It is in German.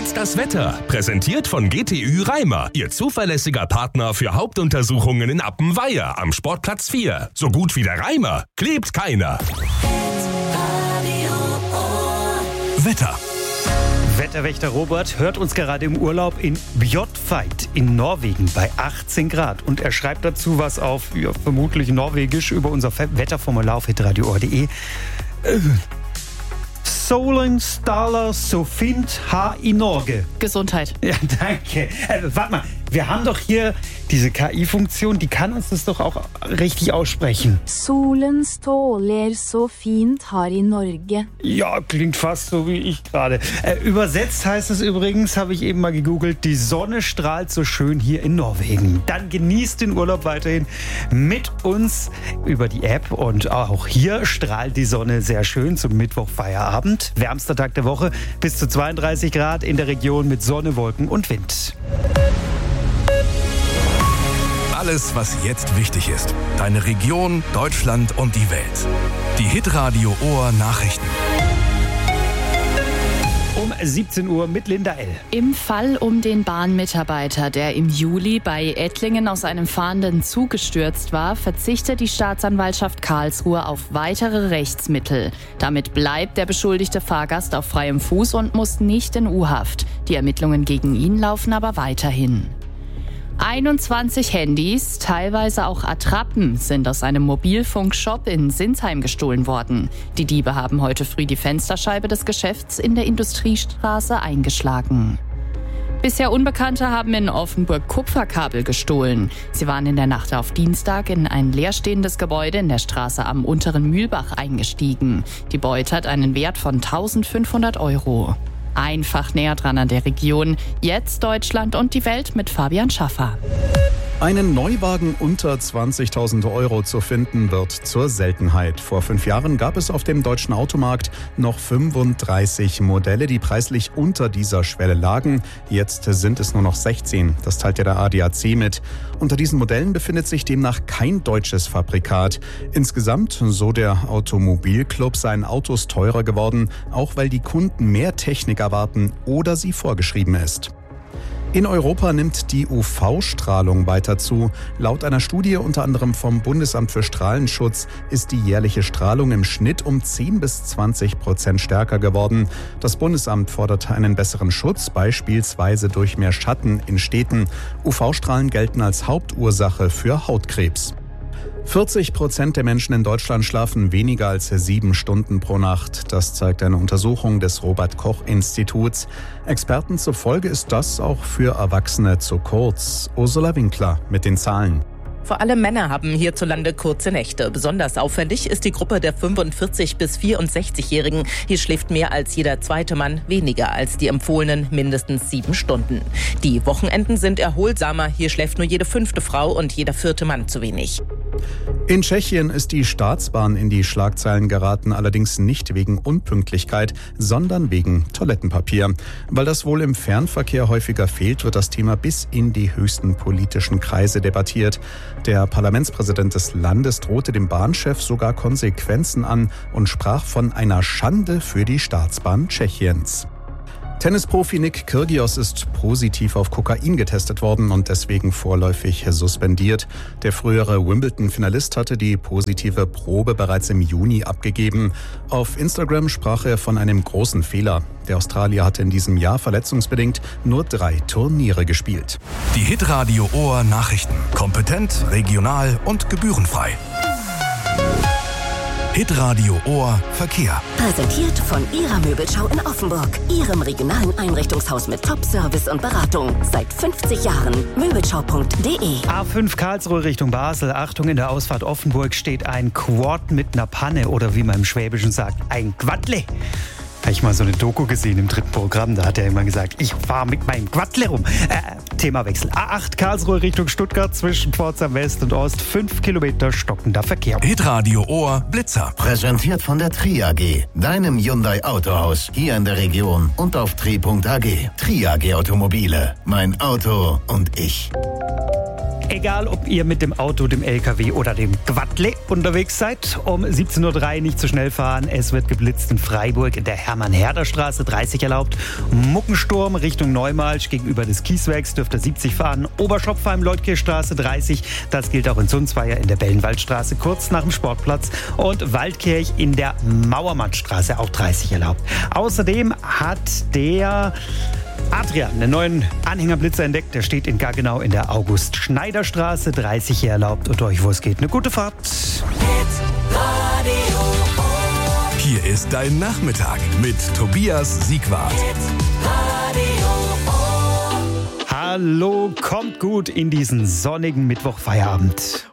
jetzt das Wetter. Präsentiert von GTÜ Reimer, Ihr zuverlässiger Partner für Hauptuntersuchungen in Appenweier am Sportplatz 4. So gut wie der Reimer klebt keiner. Wetter. Wetterwächter Robert hört uns gerade im Urlaub in Bjørtveit in Norwegen bei 18 Grad. Und er schreibt dazu was auf, vermutlich norwegisch, über unser Wetterformular auf hitradio.de. Solen Staler so fint ha i Norge. Gesundheit. Ja, danke. Warte mal, wir haben doch hier diese KI-Funktion, die kann uns das doch auch richtig aussprechen. Solen stråler så fint her i Norge. Ja, klingt fast so wie ich gerade. Übersetzt heißt es übrigens, habe ich eben mal gegoogelt, die Sonne strahlt so schön hier in Norwegen. Dann genießt den Urlaub weiterhin mit uns über die App. Und auch hier strahlt die Sonne sehr schön zum Mittwochfeierabend. Wärmster Tag der Woche, bis zu 32 Grad in der Region mit Sonne, Wolken und Wind. Alles, was jetzt wichtig ist. Deine Region, Deutschland und die Welt. Die Hitradio Ohr Nachrichten. Um 17 Uhr mit Linda L. Im Fall um den Bahnmitarbeiter, der im Juli bei Ettlingen aus einem fahrenden Zug gestürzt war, verzichtet die Staatsanwaltschaft Karlsruhe auf weitere Rechtsmittel. Damit bleibt der beschuldigte Fahrgast auf freiem Fuß und muss nicht in U-Haft. Die Ermittlungen gegen ihn laufen aber weiterhin. 21 Handys, teilweise auch Attrappen, sind aus einem Mobilfunkshop in Sinsheim gestohlen worden. Die Diebe haben heute früh die Fensterscheibe des Geschäfts in der Industriestraße eingeschlagen. Bisher Unbekannte haben in Offenburg Kupferkabel gestohlen. Sie waren in der Nacht auf Dienstag in ein leerstehendes Gebäude in der Straße am Unteren Mühlbach eingestiegen. Die Beute hat einen Wert von 1.500 €. Einfach näher dran an der Region. Jetzt Deutschland und die Welt mit Fabian Schaffer. Einen Neuwagen unter 20.000 € zu finden, wird zur Seltenheit. Vor 5 Jahren gab es auf dem deutschen Automarkt noch 35 Modelle, die preislich unter dieser Schwelle lagen. Jetzt sind es nur noch 16. Das teilt ja der ADAC mit. Unter diesen Modellen befindet sich demnach kein deutsches Fabrikat. Insgesamt, so der Automobilclub, seien Autos teurer geworden, auch weil die Kunden mehr Technik erwarten oder sie vorgeschrieben ist. In Europa nimmt die UV-Strahlung weiter zu. Laut einer Studie unter anderem vom Bundesamt für Strahlenschutz ist die jährliche Strahlung im Schnitt um 10-20% stärker geworden. Das Bundesamt fordert einen besseren Schutz, beispielsweise durch mehr Schatten in Städten. UV-Strahlen gelten als Hauptursache für Hautkrebs. 40% der Menschen in Deutschland schlafen weniger als 7 Stunden pro Nacht. Das zeigt eine Untersuchung des Robert-Koch-Instituts. Experten zufolge ist das auch für Erwachsene zu kurz. Ursula Winkler mit den Zahlen. Vor allem Männer haben hierzulande kurze Nächte. Besonders auffällig ist die Gruppe der 45- bis 64-Jährigen. Hier schläft mehr als jeder zweite Mann weniger als die empfohlenen mindestens 7 Stunden. Die Wochenenden sind erholsamer. Hier schläft nur jede 5. Frau und jeder 4. Mann zu wenig. In Tschechien ist die Staatsbahn in die Schlagzeilen geraten, allerdings nicht wegen Unpünktlichkeit, sondern wegen Toilettenpapier. Weil das wohl im Fernverkehr häufiger fehlt, wird das Thema bis in die höchsten politischen Kreise debattiert. Der Parlamentspräsident des Landes drohte dem Bahnchef sogar Konsequenzen an und sprach von einer Schande für die Staatsbahn Tschechiens. Tennisprofi Nick Kyrgios ist positiv auf Kokain getestet worden und deswegen vorläufig suspendiert. Der frühere Wimbledon-Finalist hatte die positive Probe bereits im Juni abgegeben. Auf Instagram sprach er von einem großen Fehler. Der Australier hatte in diesem Jahr verletzungsbedingt nur 3 Turniere gespielt. Die Hitradio Ohr Nachrichten. Kompetent, regional und gebührenfrei. Hitradio Ohr Verkehr. Präsentiert von Ihrer Möbelschau in Offenburg. Ihrem regionalen Einrichtungshaus mit Top-Service und Beratung. Seit 50 Jahren. Möbelschau.de. A5 Karlsruhe Richtung Basel. Achtung, in der Ausfahrt Offenburg steht ein Quad mit einer Panne. Oder wie man im Schwäbischen sagt, ein Quadle. Habe ich mal so eine Doku gesehen im 3. Programm. Da hat er immer gesagt, ich fahre mit meinem Quadle rum. Themawechsel. A8 Karlsruhe Richtung Stuttgart zwischen Pforzheim West und Ost. 5 Kilometer stockender Verkehr. Hitradio Ohr Blitzer. Präsentiert von der Tri AG, deinem Hyundai Autohaus hier in der Region und auf tri.ag. Tri AG Automobile. Mein Auto und ich. Egal, ob ihr mit dem Auto, dem LKW oder dem Quadle unterwegs seid, um 17.03 Uhr nicht zu schnell fahren. Es wird geblitzt in Freiburg in der Hermann-Herder-Straße, 30 erlaubt. Muckensturm Richtung Neumalsch gegenüber des Kieswerks dürft ihr 70 fahren. Oberschopfheim, Leutkirchstraße 30. Das gilt auch in Sundsweier in der Bellenwaldstraße, kurz nach dem Sportplatz. Und Waldkirch in der Mauermannstraße, auch 30 erlaubt. Außerdem hat der Adrian einen neuen Anhängerblitzer entdeckt. Der steht in Gaggenau in der August-Schneider-Straße, 30 hier erlaubt. Und euch, wo es geht, eine gute Fahrt. Hier ist dein Nachmittag mit Tobias Siegwart. Hallo, kommt gut in diesen sonnigen Mittwochfeierabend.